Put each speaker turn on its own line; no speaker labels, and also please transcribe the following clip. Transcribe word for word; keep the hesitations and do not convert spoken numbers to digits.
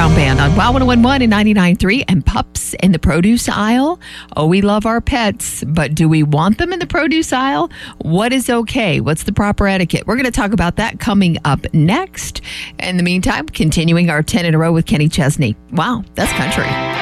Sound Band on Wow one oh one point one and ninety-nine point three, and pups in the produce aisle. Oh, we love our pets, but do we want them in the produce aisle? What is okay? What's the proper etiquette? We're going to talk about that coming up next. In the meantime, continuing our ten in a row with Kenny Chesney. Wow, that's country.